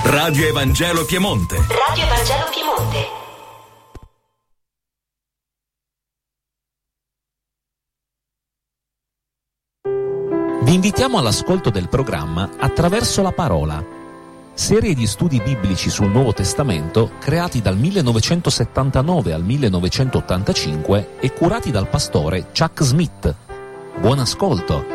Radio Evangelo Piemonte. Radio Evangelo Piemonte. Vi invitiamo all'ascolto del programma Attraverso la Parola, serie di studi biblici sul Nuovo Testamento creati dal 1979 al 1985 e curati dal pastore Chuck Smith. Buon ascolto!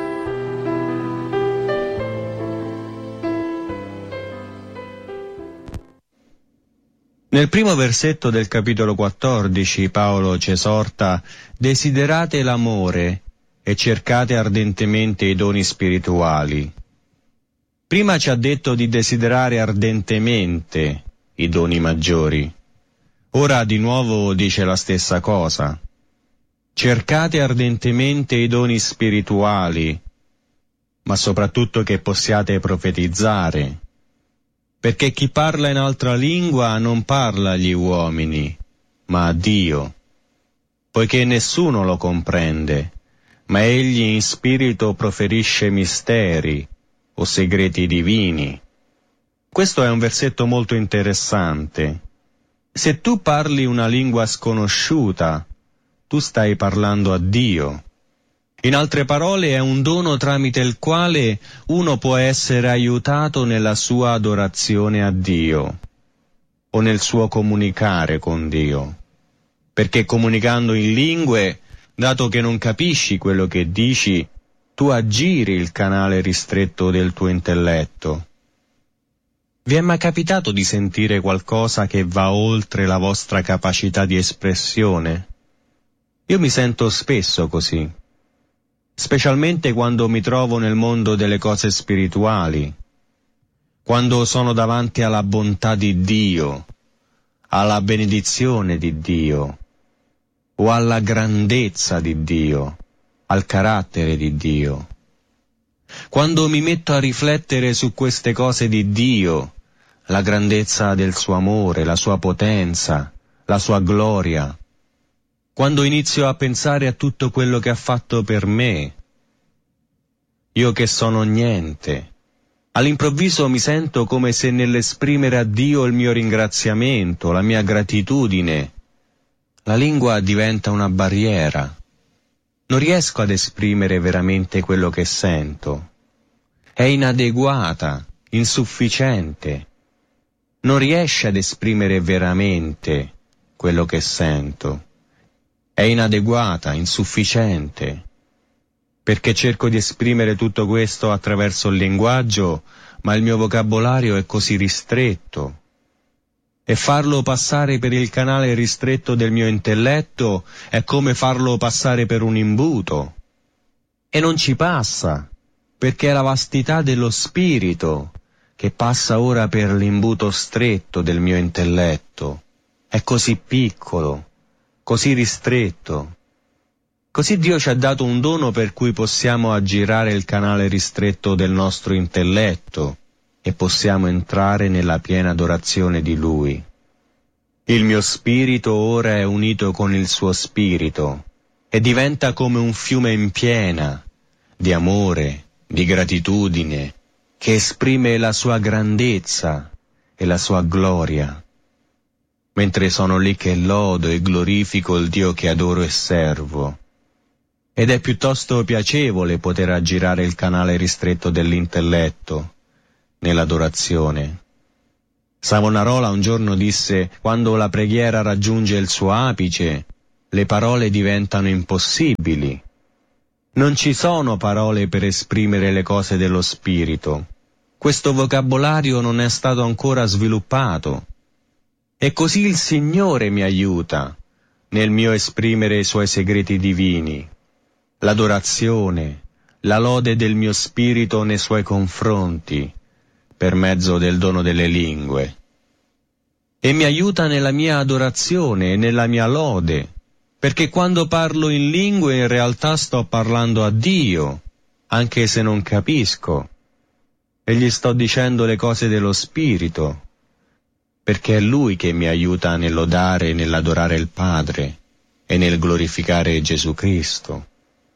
Nel primo versetto del capitolo 14 Paolo ci esorta: desiderate l'amore e cercate ardentemente i doni spirituali. Prima ci ha detto di desiderare ardentemente i doni maggiori. Ora di nuovo dice la stessa cosa. Cercate ardentemente i doni spirituali, ma soprattutto che possiate profetizzare. Perché chi parla in altra lingua non parla agli uomini, ma a Dio, poiché nessuno lo comprende, ma egli in spirito proferisce misteri o segreti divini. Questo è un versetto molto interessante. Se tu parli una lingua sconosciuta, tu stai parlando a Dio. In altre parole, è un dono tramite il quale uno può essere aiutato nella sua adorazione a Dio o nel suo comunicare con Dio. Perché comunicando in lingue, dato che non capisci quello che dici, tu aggiri il canale ristretto del tuo intelletto. Vi è mai capitato di sentire qualcosa che va oltre la vostra capacità di espressione? Io mi sento spesso così, specialmente quando mi trovo nel mondo delle cose spirituali, quando sono davanti alla bontà di Dio, alla benedizione di Dio, o alla grandezza di Dio, al carattere di Dio. Quando mi metto a riflettere su queste cose di Dio, la grandezza del suo amore, la sua potenza, la sua gloria, quando inizio a pensare a tutto quello che ha fatto per me, io che sono niente, all'improvviso mi sento come se nell'esprimere a Dio il mio ringraziamento, la mia gratitudine, la lingua diventa una barriera. Non riesco ad esprimere veramente quello che sento. È inadeguata, insufficiente. Non riesce ad esprimere veramente quello che sento. È inadeguata, insufficiente. Perché cerco di esprimere tutto questo attraverso il linguaggio, ma il mio vocabolario è così ristretto. E farlo passare per il canale ristretto del mio intelletto è come farlo passare per un imbuto. E non ci passa, perché è la vastità dello spirito che passa ora per l'imbuto stretto del mio intelletto. È così piccolo, così ristretto. Così Dio ci ha dato un dono per cui possiamo aggirare il canale ristretto del nostro intelletto e possiamo entrare nella piena adorazione di Lui. Il mio spirito ora è unito con il suo spirito e diventa come un fiume in piena di amore, di gratitudine, che esprime la sua grandezza e la sua gloria. Mentre sono lì che lodo e glorifico il Dio che adoro e servo. Ed è piuttosto piacevole poter aggirare il canale ristretto dell'intelletto nell'adorazione. Savonarola un giorno disse: quando la preghiera raggiunge il suo apice, le parole diventano impossibili. Non ci sono parole per esprimere le cose dello spirito. Questo vocabolario non è stato ancora sviluppato. E così il Signore mi aiuta nel mio esprimere i suoi segreti divini, l'adorazione, la lode del mio spirito nei suoi confronti, per mezzo del dono delle lingue. E mi aiuta nella mia adorazione e nella mia lode, perché quando parlo in lingue in realtà sto parlando a Dio, anche se non capisco, e gli sto dicendo le cose dello Spirito, perché è Lui che mi aiuta nel lodare e nell'adorare il Padre e nel glorificare Gesù Cristo.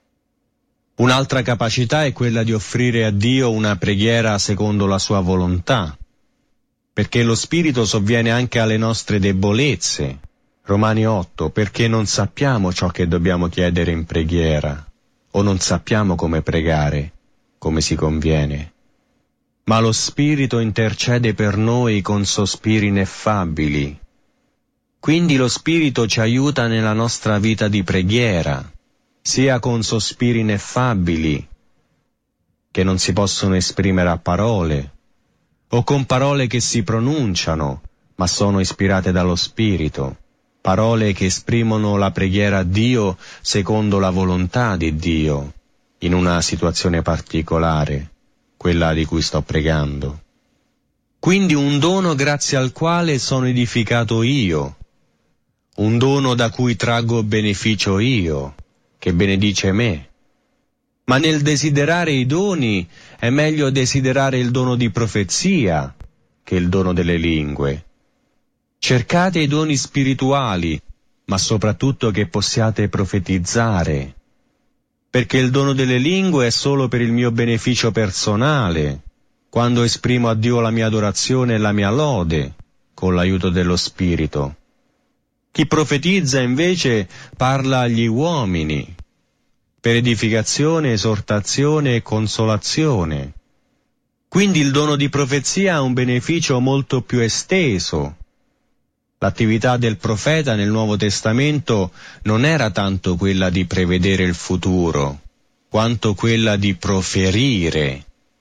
Un'altra capacità è quella di offrire a Dio una preghiera secondo la sua volontà. perché lo Spirito sovviene anche alle nostre debolezze. Romani 8, perché non sappiamo ciò che dobbiamo chiedere in preghiera, o non sappiamo come pregare, come si conviene. Ma lo Spirito intercede per noi con sospiri ineffabili. Quindi lo Spirito ci aiuta nella nostra vita di preghiera, sia con sospiri ineffabili, che non si possono esprimere a parole, o con parole che si pronunciano, ma sono ispirate dallo Spirito, parole che esprimono la preghiera a Dio secondo la volontà di Dio, in una situazione particolare, quella di cui sto pregando. Quindi un dono grazie al quale sono edificato io, un dono da cui traggo beneficio io, che benedice me. Ma nel desiderare i doni è meglio desiderare il dono di profezia che il dono delle lingue. Cercate i doni spirituali, ma soprattutto che possiate profetizzare, perché il dono delle lingue è solo per il mio beneficio personale, quando esprimo a Dio la mia adorazione e la mia lode, con l'aiuto dello Spirito. Chi profetizza invece parla agli uomini, per edificazione, esortazione e consolazione. Quindi il dono di profezia ha un beneficio molto più esteso. L'attività del profeta nel Nuovo Testamento non era tanto quella di prevedere il futuro, quanto quella di proferire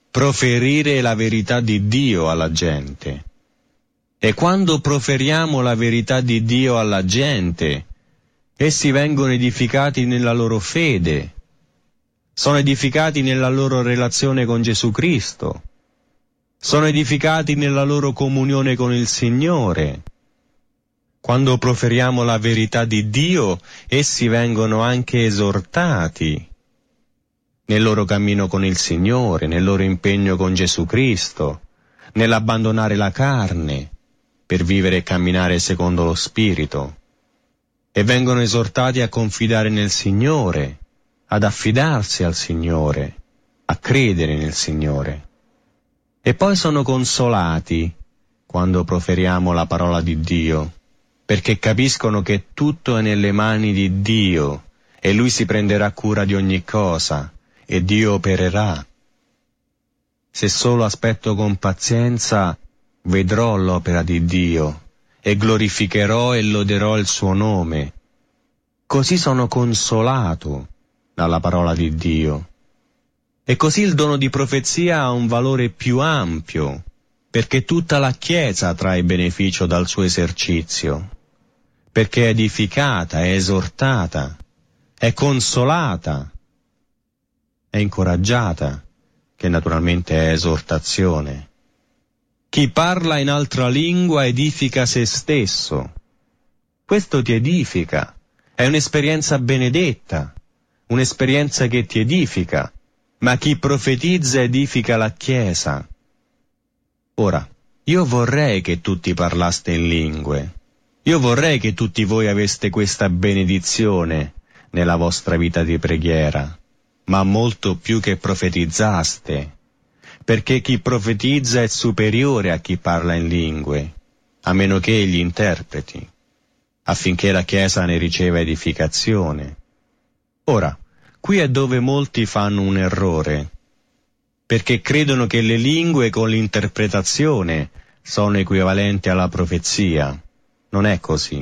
la verità di Dio alla gente. E quando proferiamo la verità di Dio alla gente, essi vengono edificati nella loro fede, sono edificati nella loro relazione con Gesù Cristo, sono edificati nella loro comunione con il Signore. Quando proferiamo la verità di Dio, essi vengono anche esortati nel loro cammino con il Signore, nel loro impegno con Gesù Cristo, nell'abbandonare la carne per vivere e camminare secondo lo Spirito. E vengono esortati a confidare nel Signore, ad affidarsi al Signore, a credere nel Signore. E poi sono consolati quando proferiamo la parola di Dio, perché capiscono che tutto è nelle mani di Dio e Lui si prenderà cura di ogni cosa e Dio opererà. Se solo aspetto con pazienza, vedrò l'opera di Dio e glorificherò e loderò il suo nome. Così sono consolato dalla parola di Dio. E così il dono di profezia ha un valore più ampio, perché tutta la Chiesa trae beneficio dal suo esercizio, perché è edificata, è esortata, è consolata, è incoraggiata, che naturalmente è esortazione. Chi parla in altra lingua edifica se stesso. Questo ti edifica, è un'esperienza benedetta, un'esperienza che ti edifica, ma chi profetizza edifica la Chiesa. Ora, io vorrei che tutti parlaste in lingue, io vorrei che tutti voi aveste questa benedizione nella vostra vita di preghiera, ma molto più che profetizzaste, perché chi profetizza è superiore a chi parla in lingue, a meno che egli interpreti, affinché la Chiesa ne riceva edificazione. Ora, qui è dove molti fanno un errore, perché credono che le lingue con l'interpretazione sono equivalenti alla profezia. Non è così.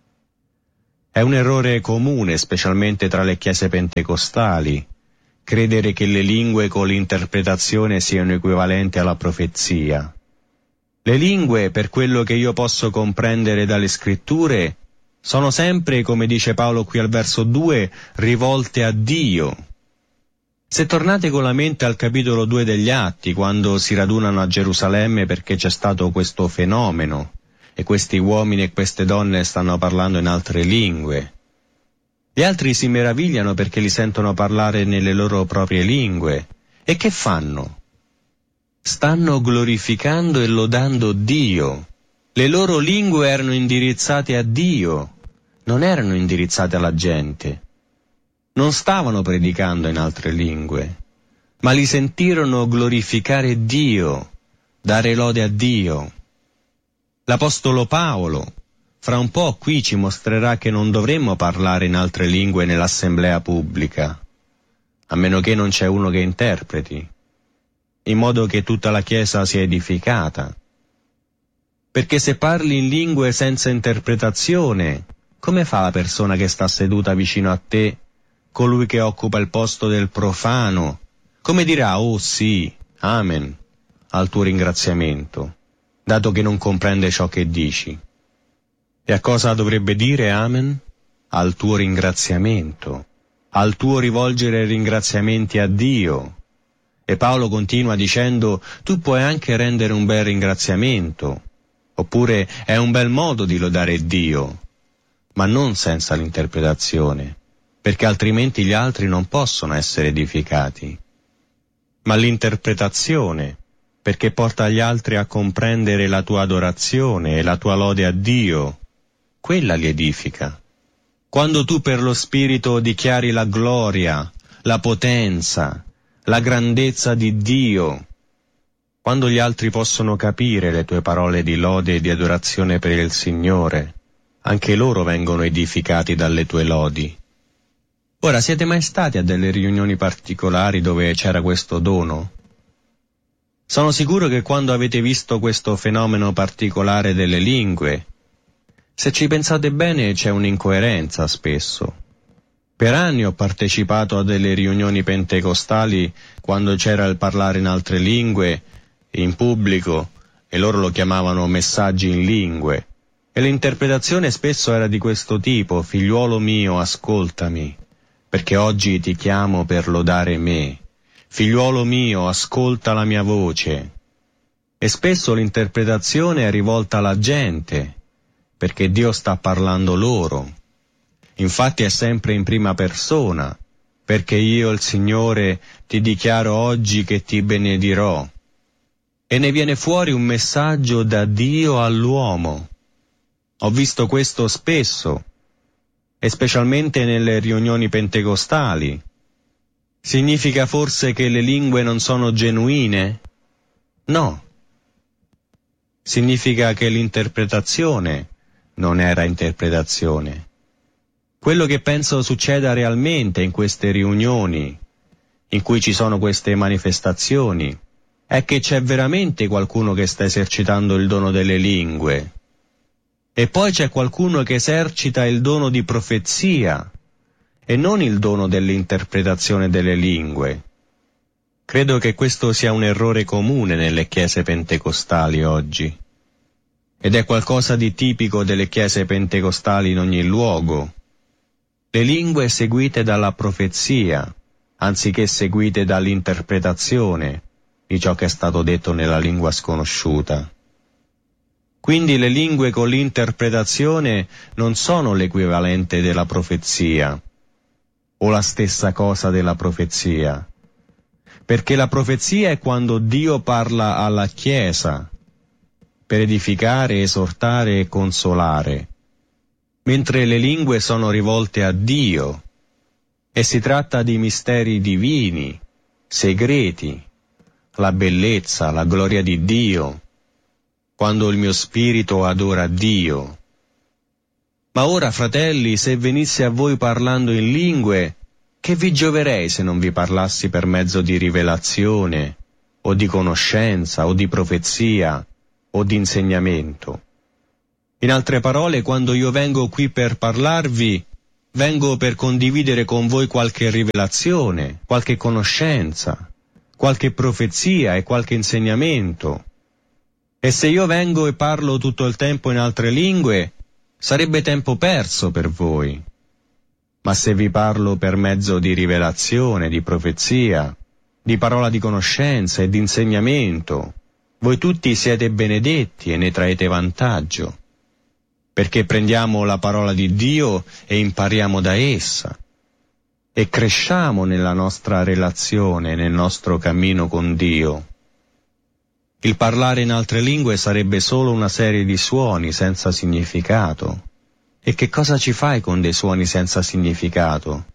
È un errore comune, specialmente tra le chiese pentecostali, credere che le lingue con l'interpretazione siano equivalenti alla profezia. Le lingue, per quello che io posso comprendere dalle scritture, sono sempre, come dice Paolo qui al verso 2, rivolte a Dio. Se tornate con la mente al capitolo 2 degli Atti, quando si radunano a Gerusalemme perché c'è stato questo fenomeno, e questi uomini e queste donne stanno parlando in altre lingue, gli altri si meravigliano perché li sentono parlare nelle loro proprie lingue. E che fanno? Stanno glorificando e lodando Dio. Le loro lingue erano indirizzate a Dio, non erano indirizzate alla gente. Non stavano predicando in altre lingue, ma li sentirono glorificare Dio, dare lode a Dio. L'Apostolo Paolo fra un po' qui ci mostrerà che non dovremmo parlare in altre lingue nell'assemblea pubblica, a meno che non c'è uno che interpreti, in modo che tutta la Chiesa sia edificata. Perché se parli in lingue senza interpretazione, come fa la persona che sta seduta vicino a te, colui che occupa il posto del profano? Come dirà, oh sì, amen, al tuo ringraziamento, dato che non comprende ciò che dici? E a cosa dovrebbe dire amen? Al tuo ringraziamento, al tuo rivolgere ringraziamenti a Dio. E Paolo continua dicendo, tu puoi anche rendere un bel ringraziamento, oppure è un bel modo di lodare Dio, ma non senza l'interpretazione, perché altrimenti gli altri non possono essere edificati. Ma l'interpretazione, perché porta gli altri a comprendere la tua adorazione e la tua lode a Dio, quella li edifica. Quando tu per lo Spirito dichiari la gloria, la potenza, la grandezza di Dio, quando gli altri possono capire le tue parole di lode e di adorazione per il Signore, anche loro vengono edificati dalle tue lodi. Ora, siete mai stati a delle riunioni particolari dove c'era questo dono? Sono sicuro che quando avete visto questo fenomeno particolare delle lingue, se ci pensate bene c'è un'incoerenza spesso. Per anni ho partecipato a delle riunioni pentecostali quando c'era il parlare in altre lingue, in pubblico, e loro lo chiamavano messaggi in lingue, e l'interpretazione spesso era di questo tipo: figliuolo mio, ascoltami, perché oggi ti chiamo per lodare me. Figliuolo mio, ascolta la mia voce. E spesso l'interpretazione è rivolta alla gente, perché Dio sta parlando loro. Infatti è sempre in prima persona, perché io, il Signore, ti dichiaro oggi che ti benedirò. E ne viene fuori un messaggio da Dio all'uomo. Ho visto questo spesso, e specialmente nelle riunioni pentecostali. Significa forse che le lingue non sono genuine? No. Significa che l'interpretazione non era interpretazione. Quello che penso succeda realmente in queste riunioni, in cui ci sono queste manifestazioni, è che c'è veramente qualcuno che sta esercitando il dono delle lingue. E poi c'è qualcuno che esercita il dono di profezia, e non il dono dell'interpretazione delle lingue. Credo che questo sia un errore comune nelle chiese pentecostali oggi. Ed è qualcosa di tipico delle chiese pentecostali in ogni luogo. Le lingue seguite dalla profezia, anziché seguite dall'interpretazione di ciò che è stato detto nella lingua sconosciuta. Quindi le lingue con l'interpretazione non sono l'equivalente della profezia, o la stessa cosa della profezia, perché la profezia è quando Dio parla alla Chiesa per edificare, esortare e consolare, mentre le lingue sono rivolte a Dio e si tratta di misteri divini, segreti, la bellezza, la gloria di Dio, quando il mio spirito adora Dio. Ma ora, fratelli, se venissi a voi parlando in lingue, che vi gioverei se non vi parlassi per mezzo di rivelazione, o di conoscenza, o di profezia, o di insegnamento? In altre parole, quando io vengo qui per parlarvi, vengo per condividere con voi qualche rivelazione, qualche conoscenza, qualche profezia e qualche insegnamento. E se io vengo e parlo tutto il tempo in altre lingue, sarebbe tempo perso per voi. Ma se vi parlo per mezzo di rivelazione, di profezia, di parola di conoscenza e di insegnamento, voi tutti siete benedetti e ne traete vantaggio, perché prendiamo la parola di Dio e impariamo da essa, e cresciamo nella nostra relazione, nel nostro cammino con Dio. Il parlare in altre lingue sarebbe solo una serie di suoni senza significato. E che cosa ci fai con dei suoni senza significato?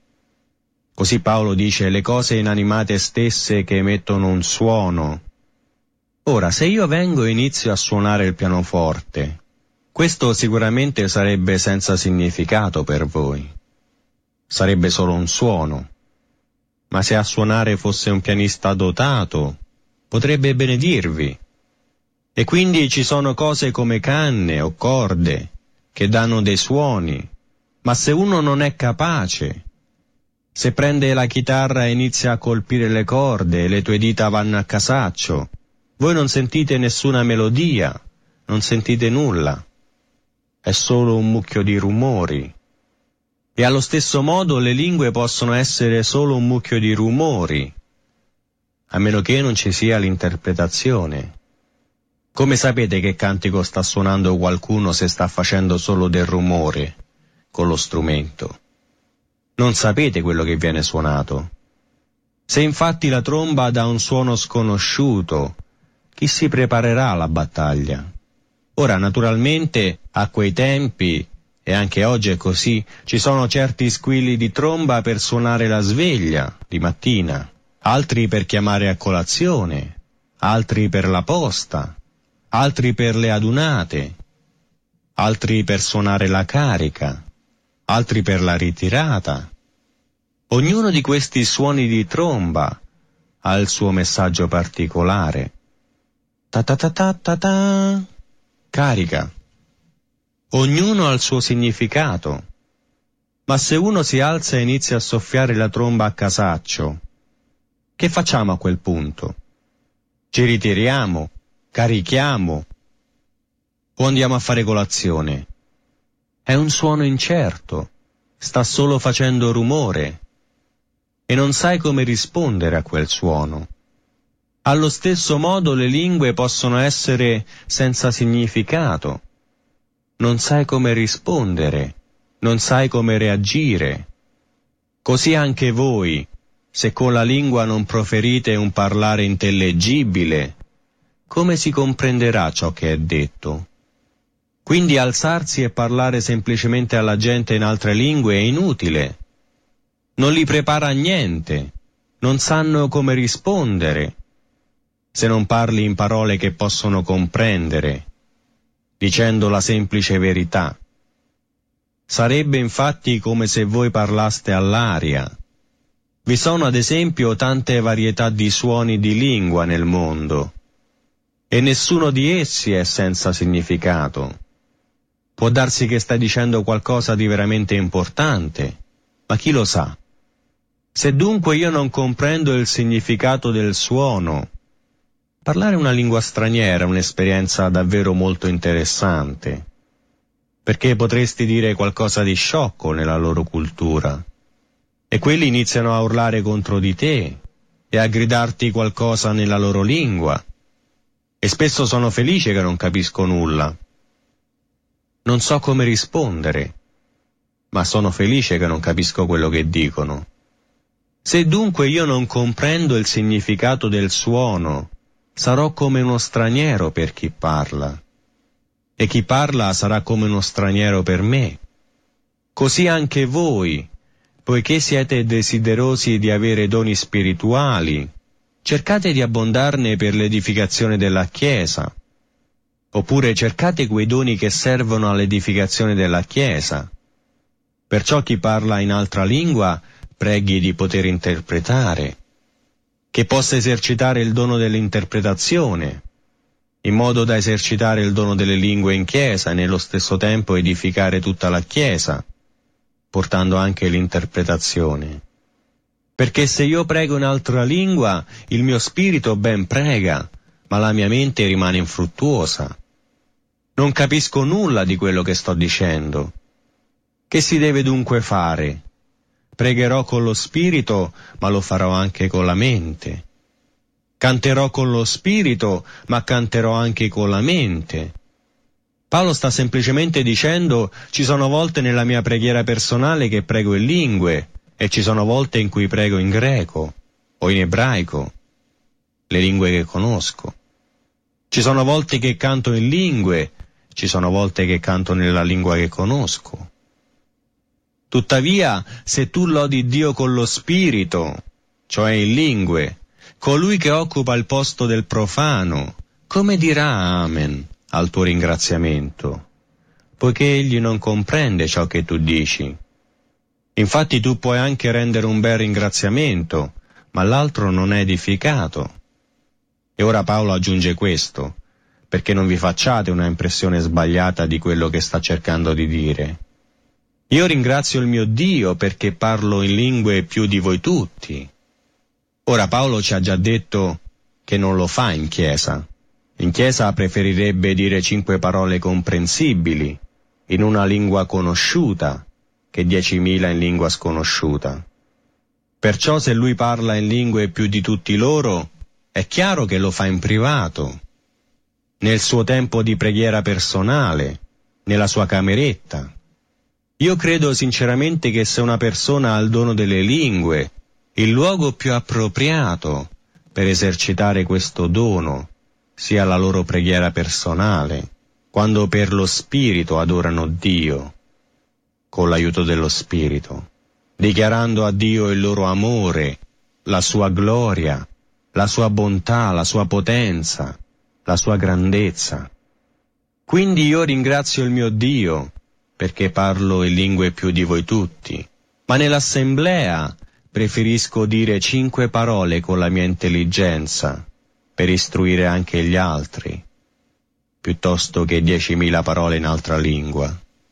Così Paolo dice le cose inanimate stesse che emettono un suono. Ora, se io vengo e inizio a suonare il pianoforte, questo sicuramente sarebbe senza significato per voi. Sarebbe solo un suono. Ma se a suonare fosse un pianista dotato, potrebbe benedirvi. E quindi ci sono cose come canne o corde che danno dei suoni, ma se uno non è capace, se prende la chitarra e inizia a colpire le corde e le tue dita vanno a casaccio, voi non sentite nessuna melodia, non sentite nulla. È solo un mucchio di rumori. E allo stesso modo le lingue possono essere solo un mucchio di rumori, a meno che non ci sia l'interpretazione. Come sapete che cantico sta suonando qualcuno se sta facendo solo del rumore con lo strumento? Non sapete quello che viene suonato. Se infatti la tromba dà un suono sconosciuto, chi si preparerà alla battaglia? Ora, naturalmente, a quei tempi, e anche oggi è così, ci sono certi squilli di tromba per suonare la sveglia di mattina, altri per chiamare a colazione, altri per la posta, altri per le adunate, altri per suonare la carica, altri per la ritirata. Ognuno di questi suoni di tromba ha il suo messaggio particolare. Ta ta ta ta ta ta. Carica. Ognuno ha il suo significato. Ma se uno si alza e inizia a soffiare la tromba a casaccio, che facciamo a quel punto? Ci ritiriamo? Carichiamo? O andiamo a fare colazione? È un suono incerto, sta solo facendo rumore, e non sai come rispondere a quel suono. Allo stesso modo le lingue possono essere senza significato. Non sai come rispondere, non sai come reagire. Così anche voi, se con la lingua non proferite un parlare intellegibile, come si comprenderà ciò che è detto? Quindi alzarsi e parlare semplicemente alla gente in altre lingue è inutile. Non li prepara a niente, non sanno come rispondere, se non parli in parole che possono comprendere, dicendo la semplice verità. Sarebbe infatti come se voi parlaste all'aria. Vi sono ad esempio tante varietà di suoni di lingua nel mondo, e nessuno di essi è senza significato. Può darsi che stai dicendo qualcosa di veramente importante, ma chi lo sa? Se dunque io non comprendo il significato del suono, parlare una lingua straniera è un'esperienza davvero molto interessante, perché potresti dire qualcosa di sciocco nella loro cultura, e quelli iniziano a urlare contro di te e a gridarti qualcosa nella loro lingua, e spesso sono felice che non capisco nulla. Non so come rispondere, ma sono felice che non capisco quello che dicono. Se dunque io non comprendo il significato del suono, sarò come uno straniero per chi parla, e chi parla sarà come uno straniero per me. Così anche voi, poiché siete desiderosi di avere doni spirituali, cercate di abbondarne per l'edificazione della Chiesa, oppure cercate quei doni che servono all'edificazione della Chiesa. Perciò chi parla in altra lingua preghi di poter interpretare, che possa esercitare il dono dell'interpretazione, in modo da esercitare il dono delle lingue in Chiesa e nello stesso tempo edificare tutta la Chiesa, portando anche l'interpretazione. Perché se io prego in altra lingua, il mio spirito ben prega, ma la mia mente rimane infruttuosa. Non capisco nulla di quello che sto dicendo. Che si deve dunque fare? Pregherò con lo spirito, ma lo farò anche con la mente. Canterò con lo spirito, ma canterò anche con la mente. Paolo sta semplicemente dicendo: ci sono volte nella mia preghiera personale che prego in lingue, e ci sono volte in cui prego in greco o in ebraico, le lingue che conosco. Ci sono volte che canto in lingue, ci sono volte che canto nella lingua che conosco. Tuttavia, se tu lodi Dio con lo spirito, cioè in lingue, colui che occupa il posto del profano come dirà Amen al tuo ringraziamento, poiché egli non comprende ciò che tu dici? Infatti tu puoi anche rendere un bel ringraziamento, ma l'altro non è edificato. E ora Paolo aggiunge questo, perché non vi facciate una impressione sbagliata di quello che sta cercando di dire. Io ringrazio il mio Dio perché parlo in lingue più di voi tutti. Ora Paolo ci ha già detto che non lo fa in chiesa. In chiesa preferirebbe dire 5 parole comprensibili, in una lingua conosciuta, che 10.000 in lingua sconosciuta. Perciò se lui parla in lingue più di tutti loro, è chiaro che lo fa in privato, nel suo tempo di preghiera personale, nella sua cameretta. Io credo sinceramente che se una persona ha il dono delle lingue, il luogo più appropriato per esercitare questo dono sia la loro preghiera personale, quando per lo Spirito adorano Dio, con l'aiuto dello Spirito, dichiarando a Dio il loro amore, la sua gloria, la sua bontà, la sua potenza, la sua grandezza. Quindi io ringrazio il mio Dio, perché parlo in lingue più di voi tutti, ma nell'assemblea preferisco dire 5 parole con la mia intelligenza, per istruire anche gli altri, piuttosto che 10.000 parole in altra lingua.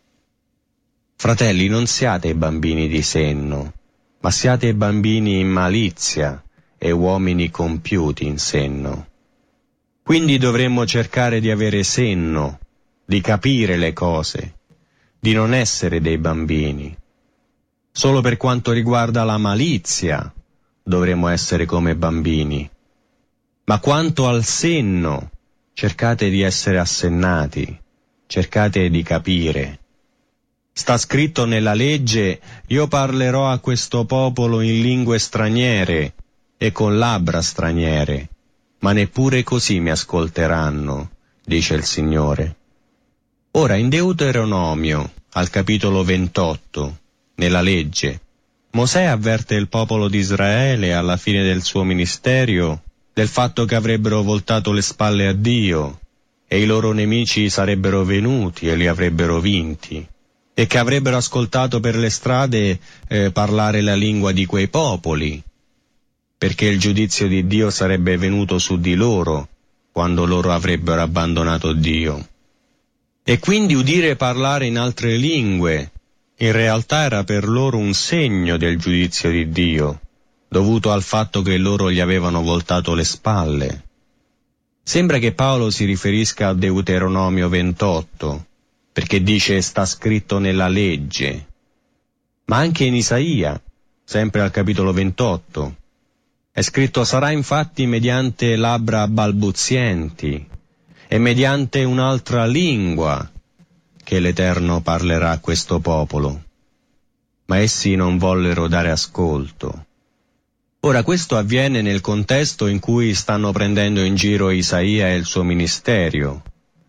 Fratelli, non siate bambini di senno, ma siate bambini in malizia e uomini compiuti in senno. Quindi dovremmo cercare di avere senno, di capire le cose, di non essere dei bambini. Solo per quanto riguarda la malizia dovremmo essere come bambini. Ma quanto al senno, cercate di essere assennati, cercate di capire. Sta scritto nella legge: io parlerò a questo popolo in lingue straniere e con labbra straniere, ma neppure così mi ascolteranno, dice il Signore. Ora in Deuteronomio, al capitolo 28, nella legge, Mosè avverte il popolo di Israele alla fine del suo ministero del fatto che avrebbero voltato le spalle a Dio e i loro nemici sarebbero venuti e li avrebbero vinti, e che avrebbero ascoltato per le strade parlare la lingua di quei popoli, perché il giudizio di Dio sarebbe venuto su di loro quando loro avrebbero abbandonato Dio. E quindi udire parlare in altre lingue in realtà era per loro un segno del giudizio di Dio, dovuto al fatto che loro gli avevano voltato le spalle. Sembra che Paolo si riferisca a Deuteronomio 28, perché dice sta scritto nella legge, ma anche in Isaia, sempre al capitolo 28, è scritto: sarà infatti mediante labbra balbuzienti e mediante un'altra lingua che l'Eterno parlerà a questo popolo. Ma essi non vollero dare ascolto. Ora questo avviene nel contesto in cui stanno prendendo in giro Isaia e il suo ministero,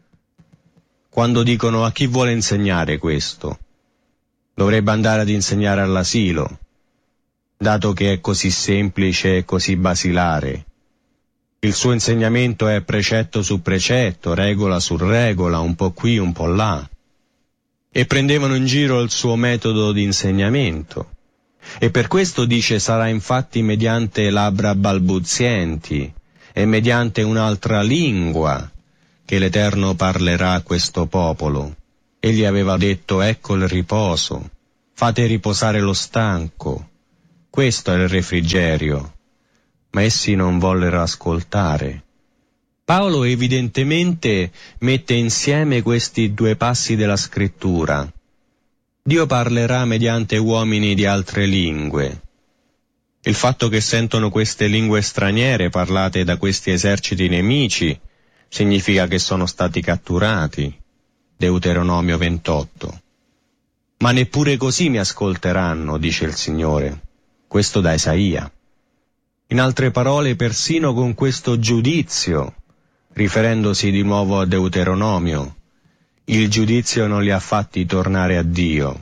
quando dicono: a chi vuole insegnare questo? Dovrebbe andare ad insegnare all'asilo, dato che è così semplice e così basilare. Il suo insegnamento è precetto su precetto, regola su regola, un po' qui, un po' là. E prendevano in giro il suo metodo di insegnamento. E per questo dice: sarà infatti mediante labbra balbuzienti e mediante un'altra lingua che l'Eterno parlerà a questo popolo. Egli aveva detto: ecco il riposo, fate riposare lo stanco. Questo è il refrigerio. Ma essi non vollero ascoltare. Paolo evidentemente mette insieme questi 2 passi della scrittura. Dio parlerà mediante uomini di altre lingue. Il fatto che sentono queste lingue straniere parlate da questi eserciti nemici significa che sono stati catturati. Deuteronomio 28. Ma neppure così mi ascolteranno, dice il Signore. Questo da Isaia. In altre parole, persino con questo giudizio, riferendosi di nuovo a Deuteronomio, il giudizio non li ha fatti tornare a Dio.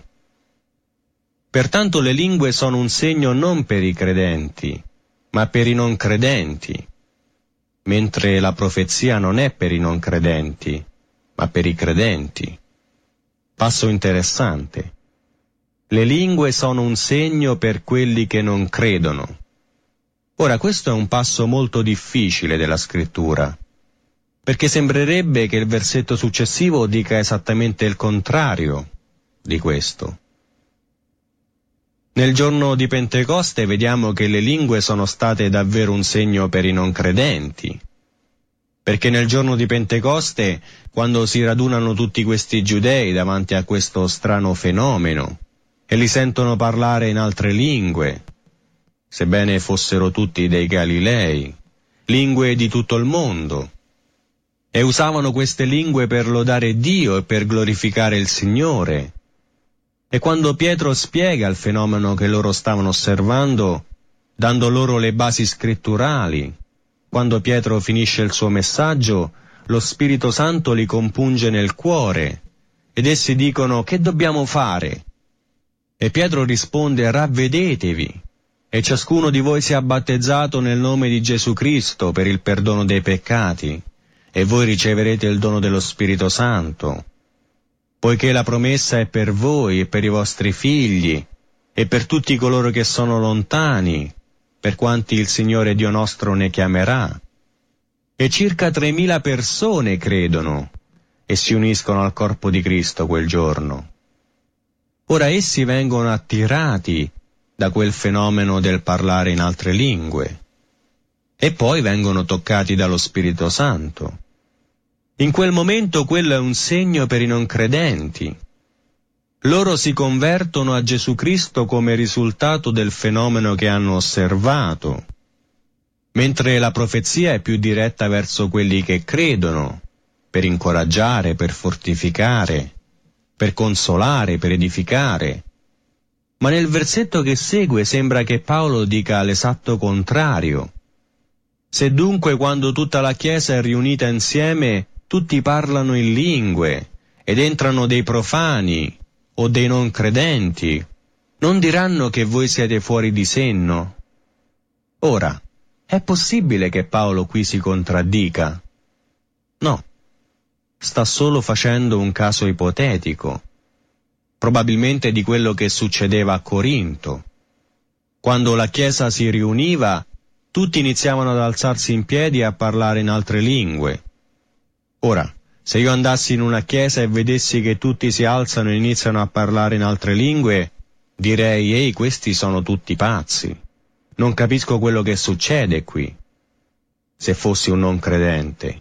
Pertanto le lingue sono un segno non per i credenti, ma per i non credenti. mentre la profezia non è per i non credenti, ma per i credenti. Passo interessante. Le lingue sono un segno per quelli che non credono. Ora, questo è un passo molto difficile della scrittura, perché sembrerebbe che il versetto successivo dica esattamente il contrario di questo. Nel giorno di Pentecoste vediamo che le lingue sono state davvero un segno per i non credenti, perché nel giorno di Pentecoste, quando si radunano tutti questi giudei davanti a questo strano fenomeno e li sentono parlare in altre lingue, sebbene fossero tutti dei Galilei, lingue di tutto il mondo, e usavano queste lingue per lodare Dio e per glorificare il Signore. E quando Pietro spiega il fenomeno che loro stavano osservando, dando loro le basi scritturali, quando Pietro finisce il suo messaggio, lo Spirito Santo li compunge nel cuore, ed essi dicono: che dobbiamo fare? E Pietro risponde: ravvedetevi, e ciascuno di voi sia battezzato nel nome di Gesù Cristo per il perdono dei peccati, e voi riceverete il dono dello Spirito Santo, poiché la promessa è per voi e per i vostri figli e per tutti coloro che sono lontani, per quanti il Signore Dio nostro ne chiamerà. E circa 3.000 persone credono e si uniscono al corpo di Cristo quel giorno. Ora essi vengono attirati da quel fenomeno del parlare in altre lingue e poi vengono toccati dallo Spirito Santo. In quel momento quello è un segno per i non credenti. Loro si convertono a Gesù Cristo come risultato del fenomeno che hanno osservato, mentre la profezia è più diretta verso quelli che credono, per incoraggiare, per fortificare, per consolare, per edificare. Ma nel versetto che segue sembra che Paolo dica l'esatto contrario. Se dunque quando tutta la Chiesa è riunita insieme tutti parlano in lingue ed entrano dei profani o dei non credenti, non diranno che voi siete fuori di senno? Ora, è possibile che Paolo qui si contraddica? No, sta solo facendo un caso ipotetico, probabilmente di quello che succedeva a Corinto. Quando la Chiesa si riuniva, tutti iniziavano ad alzarsi in piedi e a parlare in altre lingue. Ora, se io andassi in una chiesa e vedessi che tutti si alzano e iniziano a parlare in altre lingue, direi: ehi, questi sono tutti pazzi. Non capisco quello che succede qui. Se fossi un non credente.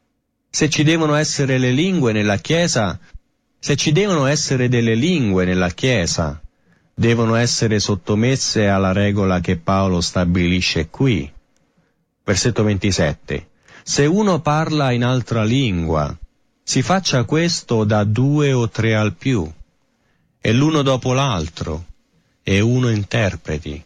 Se ci devono essere le lingue nella chiesa, se ci devono essere delle lingue nella chiesa, devono essere sottomesse alla regola che Paolo stabilisce qui. Versetto 27. Se uno parla in altra lingua, si faccia questo da 2 o 3 al più, e l'uno dopo l'altro, e uno interpreti.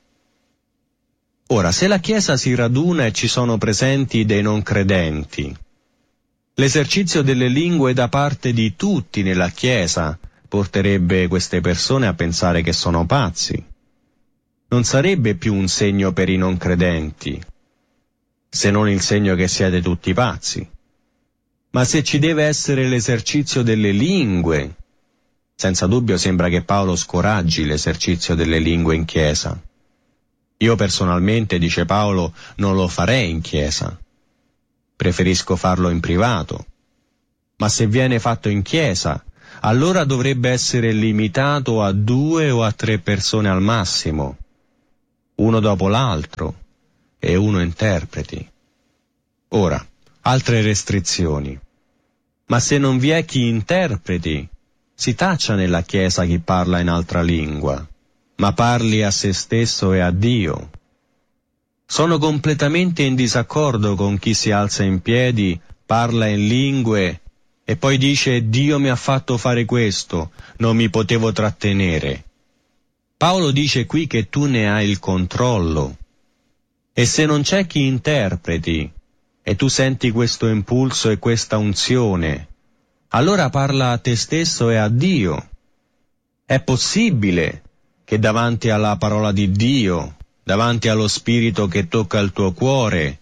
Ora, se la Chiesa si raduna e ci sono presenti dei non credenti, l'esercizio delle lingue da parte di tutti nella Chiesa porterebbe queste persone a pensare che sono pazzi. Non sarebbe più un segno per i non credenti, se non il segno che siete tutti pazzi. Ma se ci deve essere l'esercizio delle lingue, senza dubbio sembra che Paolo scoraggi l'esercizio delle lingue in chiesa. Io personalmente, dice Paolo, non lo farei in chiesa. Preferisco farlo in privato. Ma se viene fatto in chiesa, allora dovrebbe essere limitato a 2 o a 3 persone al massimo, uno dopo l'altro, e uno interpreti. Ora, altre restrizioni. Ma se non vi è chi interpreti, si taccia nella Chiesa chi parla in altra lingua, ma parli a se stesso e a Dio. Sono completamente in disaccordo con chi si alza in piedi, parla in lingue e poi dice: Dio mi ha fatto fare questo, non mi potevo trattenere. Paolo dice qui che tu ne hai il controllo. E se non c'è chi interpreti, e tu senti questo impulso e questa unzione, allora parla a te stesso e a Dio. È possibile che davanti alla parola di Dio, davanti allo Spirito che tocca il tuo cuore,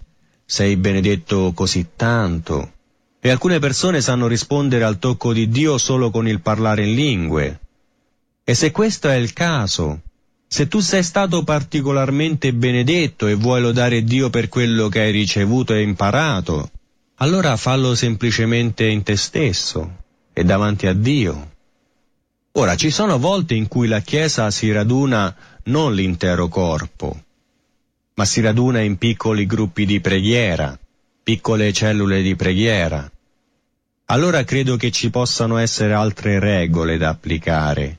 sei benedetto così tanto, e alcune persone sanno rispondere al tocco di Dio solo con il parlare in lingue. E se questo è il caso, se tu sei stato particolarmente benedetto e vuoi lodare Dio per quello che hai ricevuto e imparato, allora fallo semplicemente in te stesso e davanti a Dio. Ora, ci sono volte in cui la Chiesa si raduna non l'intero corpo, ma si raduna in piccoli gruppi di preghiera, piccole cellule di preghiera. Allora credo che ci possano essere altre regole da applicare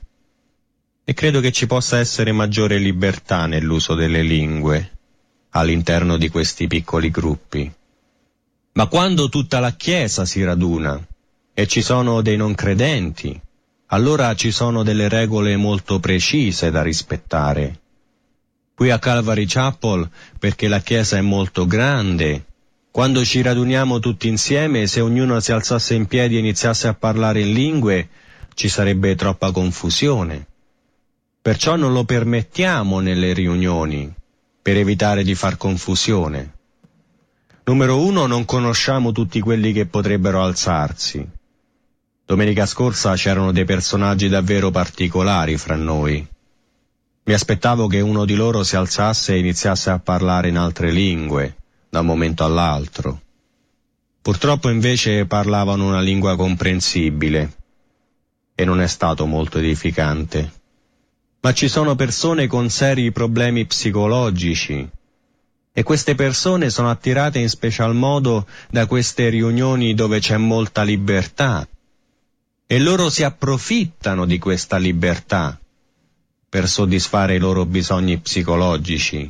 e credo che ci possa essere maggiore libertà nell'uso delle lingue all'interno di questi piccoli gruppi. Ma quando tutta la Chiesa si raduna e ci sono dei non credenti, allora ci sono delle regole molto precise da rispettare. Qui a Calvary Chapel, perché la Chiesa è molto grande, quando ci raduniamo tutti insieme, se ognuno si alzasse in piedi e iniziasse a parlare in lingue, ci sarebbe troppa confusione. Perciò non lo permettiamo nelle riunioni, per evitare di far confusione. Numero 1, non conosciamo tutti quelli che potrebbero alzarsi. Domenica scorsa c'erano dei personaggi davvero particolari fra noi. Mi aspettavo che uno di loro si alzasse e iniziasse a parlare in altre lingue, da un momento all'altro. Purtroppo invece parlavano una lingua comprensibile, e non è stato molto edificante. Ma ci sono persone con seri problemi psicologici, e queste persone sono attirate in special modo da queste riunioni dove c'è molta libertà, e loro si approfittano di questa libertà per soddisfare i loro bisogni psicologici.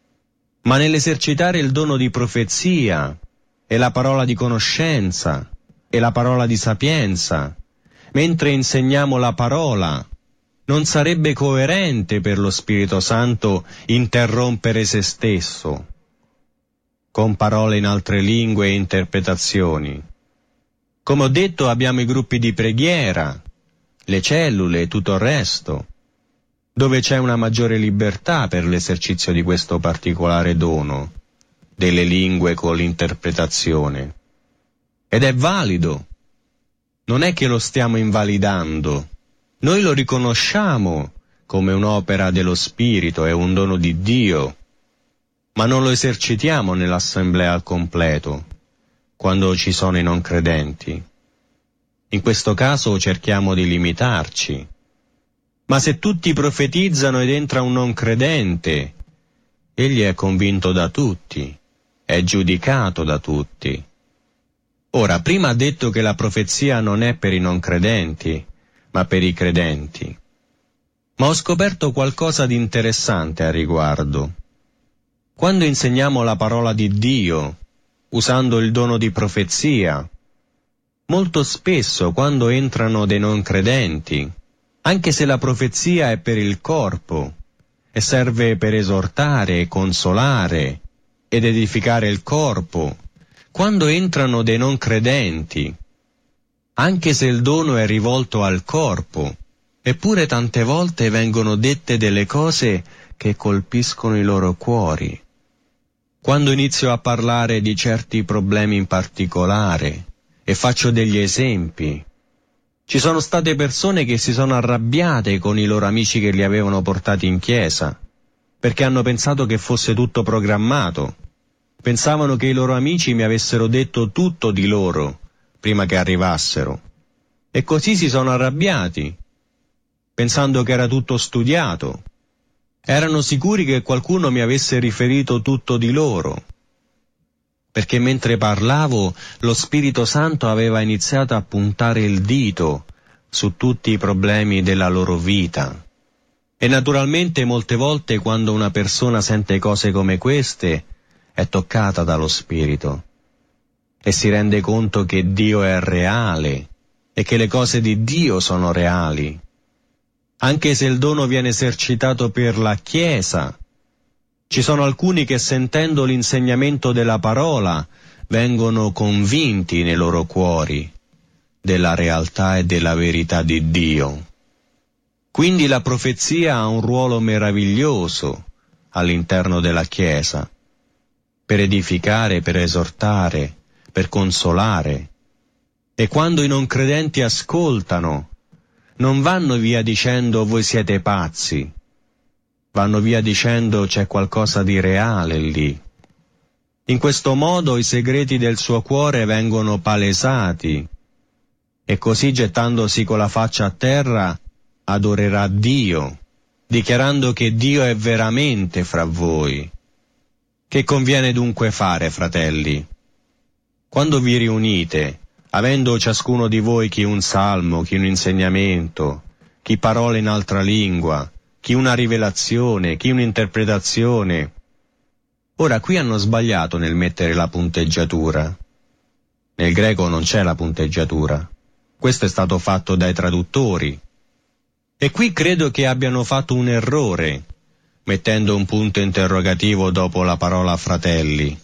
Ma nell'esercitare il dono di profezia e la parola di conoscenza e la parola di sapienza, mentre insegniamo la parola, non sarebbe coerente per lo Spirito Santo interrompere se stesso con parole in altre lingue e interpretazioni. Come ho detto, abbiamo i gruppi di preghiera, le cellule e tutto il resto, dove c'è una maggiore libertà per l'esercizio di questo particolare dono, delle lingue con l'interpretazione. Ed è valido. Non è che lo stiamo invalidando. Noi lo riconosciamo come un'opera dello Spirito e un dono di Dio, ma non lo esercitiamo nell'assemblea al completo, quando ci sono i non credenti. In questo caso cerchiamo di limitarci. Ma se tutti profetizzano ed entra un non credente, egli è convinto da tutti, è giudicato da tutti. Ora, prima ha detto che la profezia non è per i non credenti, ma per i credenti. Ma ho scoperto qualcosa di interessante a riguardo. Quando insegniamo la parola di Dio, usando il dono di profezia, molto spesso quando entrano dei non credenti, anche se la profezia è per il corpo e serve per esortare, consolare ed edificare il corpo, quando entrano dei non credenti, anche se il dono è rivolto al corpo, eppure tante volte vengono dette delle cose che colpiscono i loro cuori. Quando inizio a parlare di certi problemi in particolare e faccio degli esempi, ci sono state persone che si sono arrabbiate con i loro amici che li avevano portati in chiesa, perché hanno pensato che fosse tutto programmato. Pensavano che i loro amici mi avessero detto tutto di loro prima che arrivassero. E così si sono arrabbiati, pensando che era tutto studiato. Erano sicuri che qualcuno mi avesse riferito tutto di loro, perché mentre parlavo lo Spirito Santo aveva iniziato a puntare il dito su tutti i problemi della loro vita. E naturalmente molte volte quando una persona sente cose come queste è toccata dallo Spirito e si rende conto che Dio è reale e che le cose di Dio sono reali. Anche se il dono viene esercitato per la Chiesa, ci sono alcuni che sentendo l'insegnamento della parola vengono convinti nei loro cuori della realtà e della verità di Dio. Quindi la profezia ha un ruolo meraviglioso all'interno della Chiesa, per edificare, per esortare, per consolare. E quando i non credenti ascoltano, non vanno via dicendo voi siete pazzi, vanno via dicendo c'è qualcosa di reale lì. In questo modo i segreti del suo cuore vengono palesati, e così gettandosi con la faccia a terra adorerà Dio, dichiarando che Dio è veramente fra voi. Che conviene dunque fare, fratelli? Quando vi riunite, avendo ciascuno di voi chi un salmo, chi un insegnamento, chi parole in altra lingua, chi una rivelazione, chi un'interpretazione. Ora qui hanno sbagliato nel mettere la punteggiatura. Nel greco non c'è la punteggiatura. Questo è stato fatto dai traduttori. E qui credo che abbiano fatto un errore, mettendo un punto interrogativo dopo la parola fratelli.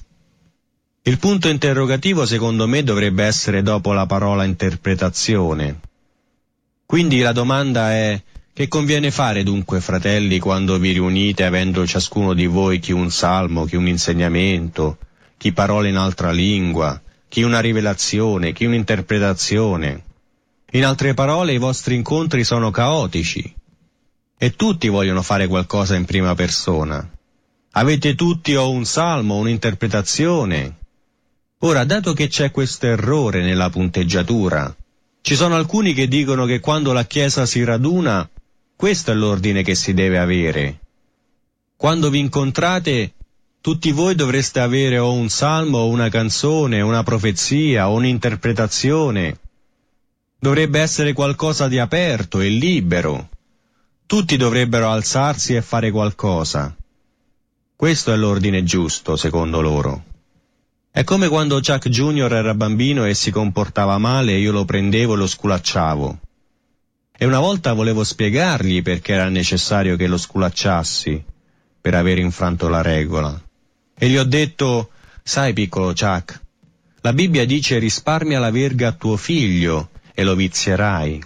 Il punto interrogativo secondo me dovrebbe essere dopo la parola interpretazione. Quindi la domanda è: che conviene fare dunque, fratelli, quando vi riunite avendo ciascuno di voi chi un salmo, chi un insegnamento, chi parole in altra lingua, chi una rivelazione, chi un'interpretazione? In altre parole, i vostri incontri sono caotici e tutti vogliono fare qualcosa in prima persona. Avete tutti o un salmo o un'interpretazione. Ora, dato che c'è questo errore nella punteggiatura, ci sono alcuni che dicono che quando la Chiesa si raduna, questo è l'ordine che si deve avere. Quando vi incontrate, tutti voi dovreste avere o un salmo, o una canzone, una profezia, o un'interpretazione. Dovrebbe essere qualcosa di aperto e libero. Tutti dovrebbero alzarsi e fare qualcosa. Questo è l'ordine giusto, secondo loro. È come quando Chuck Junior era bambino e si comportava male e io lo prendevo e lo sculacciavo. E una volta volevo spiegargli perché era necessario che lo sculacciassi per aver infranto la regola. E gli ho detto: sai, piccolo Chuck, la Bibbia dice risparmia la verga a tuo figlio e lo vizierai.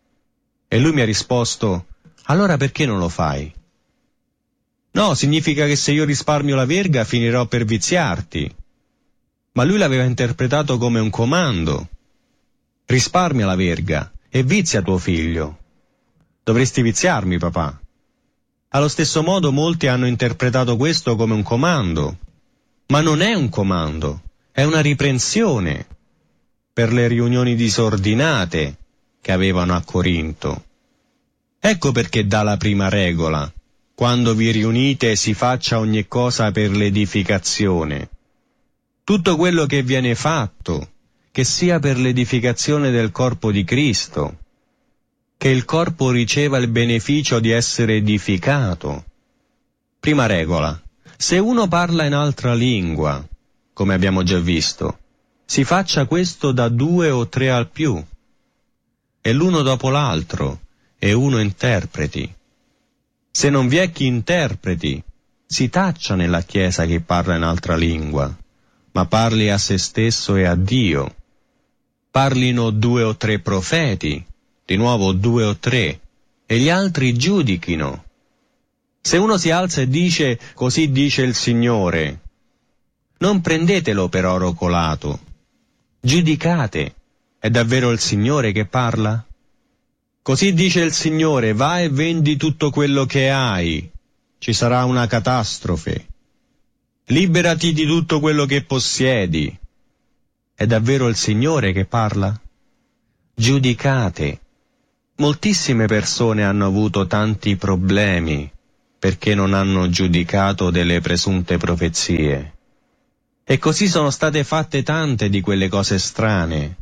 E lui mi ha risposto: allora perché non lo fai? No, significa che se io risparmio la verga finirò per viziarti. Ma lui l'aveva interpretato come un comando. Risparmia la verga e vizia tuo figlio. Dovresti viziarmi, papà. Allo stesso modo molti hanno interpretato questo come un comando. Ma non è un comando, è una riprensione per le riunioni disordinate che avevano a Corinto. Ecco perché dà la prima regola: quando vi riunite si faccia ogni cosa per l'edificazione. Tutto quello che viene fatto, che sia per l'edificazione del corpo di Cristo, che il corpo riceva il beneficio di essere edificato. Prima regola: se uno parla in altra lingua, come abbiamo già visto, si faccia questo da 2 o 3 al più, e l'uno dopo l'altro, e uno interpreti. Se non vi è chi interpreti, si taccia nella Chiesa chi parla in altra lingua, ma parli a se stesso e a Dio. Parlino 2 o 3 profeti, di nuovo 2 o 3, e gli altri giudichino. Se uno si alza e dice così dice il Signore, non prendetelo per oro colato. Giudicate, è davvero il Signore che parla? Così dice il Signore, va e vendi tutto quello che hai, ci sarà una catastrofe. Liberati di tutto quello che possiedi. È davvero il Signore che parla? Giudicate. Moltissime persone hanno avuto tanti problemi perché non hanno giudicato delle presunte profezie. E così sono state fatte tante di quelle cose strane.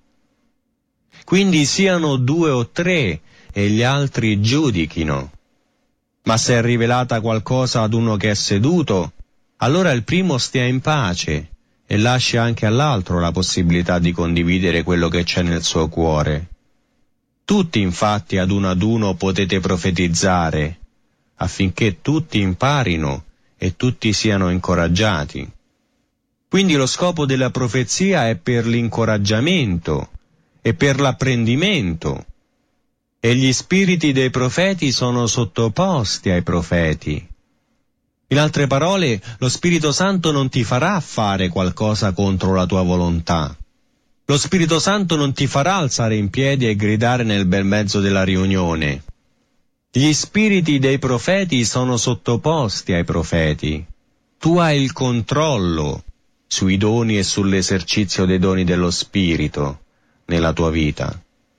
Quindi siano 2 o 3 e gli altri giudichino. Ma se è rivelata qualcosa ad uno che è seduto, allora il primo stia in pace e lasci anche all'altro la possibilità di condividere quello che c'è nel suo cuore. Tutti infatti ad uno potete profetizzare, affinché tutti imparino e tutti siano incoraggiati. Quindi lo scopo della profezia è per l'incoraggiamento e per l'apprendimento, e gli spiriti dei profeti sono sottoposti ai profeti. In altre parole, lo Spirito Santo non ti farà fare qualcosa contro la tua volontà. Lo Spirito Santo non ti farà alzare in piedi e gridare nel bel mezzo della riunione. Gli spiriti dei profeti sono sottoposti ai profeti. Tu hai il controllo sui doni e sull'esercizio dei doni dello Spirito nella tua vita.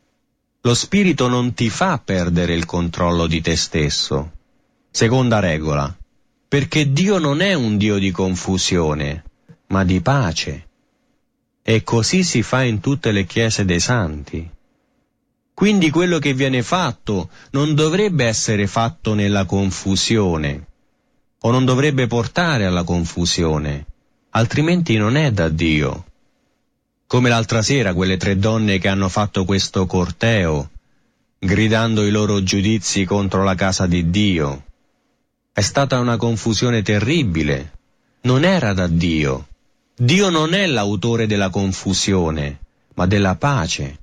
Lo Spirito non ti fa perdere il controllo di te stesso. Seconda regola, perché Dio non è un Dio di confusione, ma di pace. E così si fa in tutte le chiese dei santi. Quindi quello che viene fatto non dovrebbe essere fatto nella confusione, o non dovrebbe portare alla confusione, altrimenti non è da Dio. Come l'altra sera quelle 3 donne che hanno fatto questo corteo, gridando i loro giudizi contro la casa di Dio. È stata una confusione terribile, non era da Dio. Dio non è l'autore della confusione, ma della pace.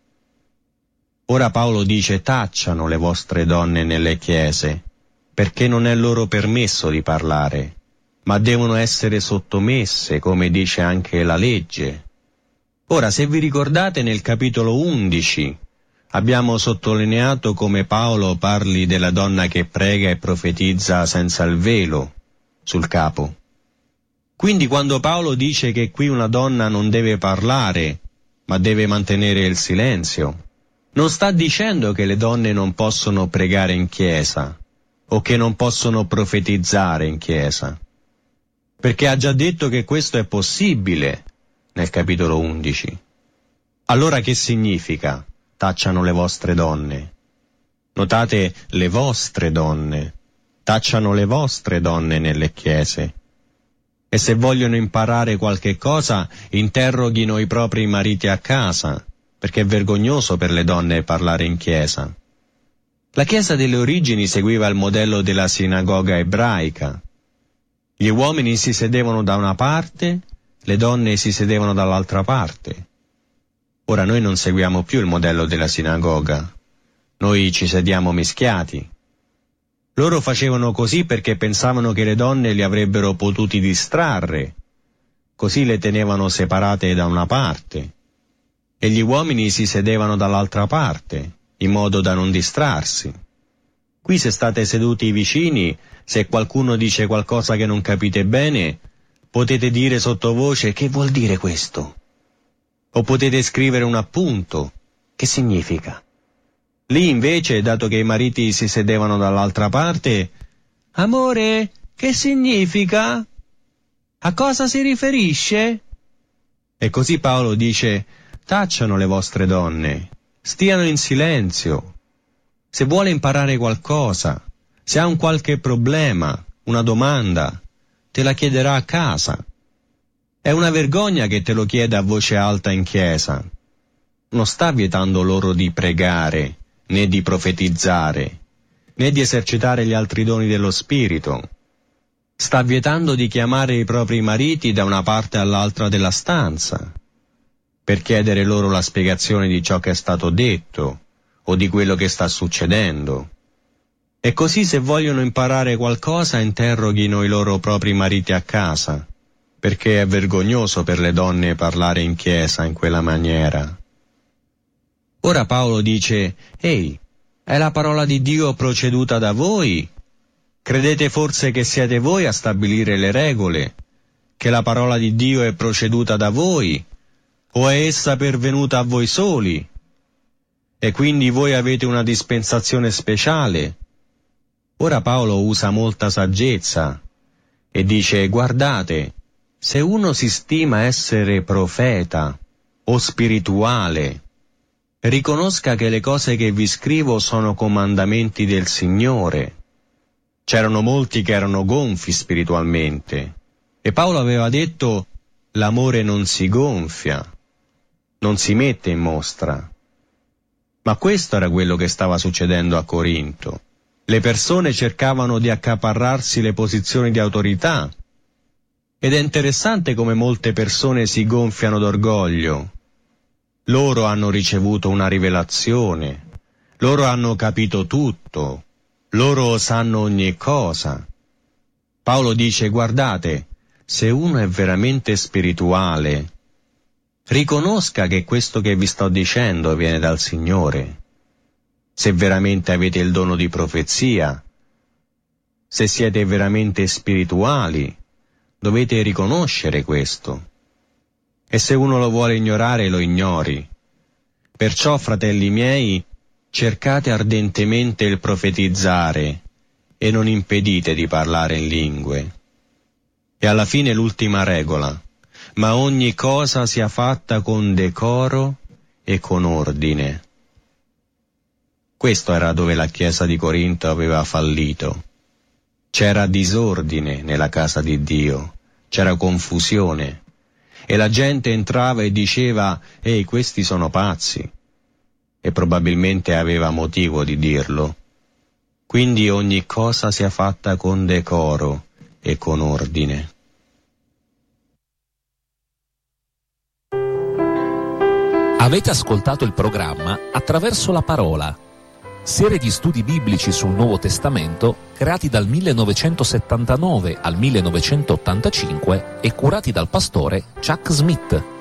Ora Paolo dice: tacciano le vostre donne nelle chiese, perché non è loro permesso di parlare, ma devono essere sottomesse, come dice anche la legge. Ora, se vi ricordate, nel capitolo 11 abbiamo sottolineato come Paolo parli della donna che prega e profetizza senza il velo sul capo. Quindi quando Paolo dice che qui una donna non deve parlare, ma deve mantenere il silenzio, non sta dicendo che le donne non possono pregare in chiesa o che non possono profetizzare in chiesa, perché ha già detto che questo è possibile nel capitolo 11. Allora che significa? Tacciano le vostre donne. Notate, le vostre donne. Tacciano le vostre donne nelle chiese. E se vogliono imparare qualche cosa, interroghino i propri mariti a casa, perché è vergognoso per le donne parlare in chiesa. La Chiesa delle origini seguiva il modello della sinagoga ebraica. Gli uomini si sedevano da una parte, le donne si sedevano dall'altra parte. Ora noi non seguiamo più il modello della sinagoga, noi ci sediamo mischiati. Loro facevano così perché pensavano che le donne li avrebbero potuti distrarre, così le tenevano separate da una parte, e gli uomini si sedevano dall'altra parte, in modo da non distrarsi. Qui se state seduti vicini, se qualcuno dice qualcosa che non capite bene, potete dire sottovoce: che vuol dire questo? O potete scrivere un appunto: che significa? Lì invece, dato che i mariti si sedevano dall'altra parte: amore, che significa? A cosa si riferisce? E così Paolo dice: tacciano le vostre donne, stiano in silenzio. Se vuole imparare qualcosa, se ha un qualche problema, una domanda, te la chiederà a casa. È una vergogna che te lo chieda a voce alta in chiesa. Non sta vietando loro di pregare, né di profetizzare, né di esercitare gli altri doni dello Spirito. Sta vietando di chiamare i propri mariti da una parte all'altra della stanza, per chiedere loro la spiegazione di ciò che è stato detto, o di quello che sta succedendo. E così se vogliono imparare qualcosa, interroghino i loro propri mariti a casa, perché è vergognoso per le donne parlare in chiesa in quella maniera. Ora Paolo dice: ehi, è la parola di Dio proceduta da voi? Credete forse che siete voi a stabilire le regole? Che la parola di Dio è proceduta da voi? O è essa pervenuta a voi soli? E quindi voi avete una dispensazione speciale? Ora Paolo usa molta saggezza e dice: guardate, se uno si stima essere profeta o spirituale, riconosca che le cose che vi scrivo sono comandamenti del Signore. C'erano molti che erano gonfi spiritualmente, e Paolo aveva detto: l'amore non si gonfia, non si mette in mostra. Ma questo era quello che stava succedendo a Corinto. Le persone cercavano di accaparrarsi le posizioni di autorità, ed è interessante come molte persone si gonfiano d'orgoglio. Loro hanno ricevuto una rivelazione, loro hanno capito tutto, loro sanno ogni cosa. Paolo dice: guardate, se uno è veramente spirituale, riconosca che questo che vi sto dicendo viene dal Signore. Se veramente avete il dono di profezia, se siete veramente spirituali, dovete riconoscere questo. E se uno lo vuole ignorare, lo ignori. Perciò, fratelli miei, cercate ardentemente il profetizzare e non impedite di parlare in lingue. E alla fine l'ultima regola: ma ogni cosa sia fatta con decoro e con ordine. Questo era dove la Chiesa di Corinto aveva fallito. C'era disordine nella casa di Dio, c'era confusione, e la gente entrava e diceva: «Ehi, questi sono pazzi», e probabilmente aveva motivo di dirlo. Quindi ogni cosa sia fatta con decoro e con ordine. Avete ascoltato il programma Attraverso la Parola, serie di studi biblici sul Nuovo Testamento creati dal 1979 al 1985 e curati dal pastore Chuck Smith.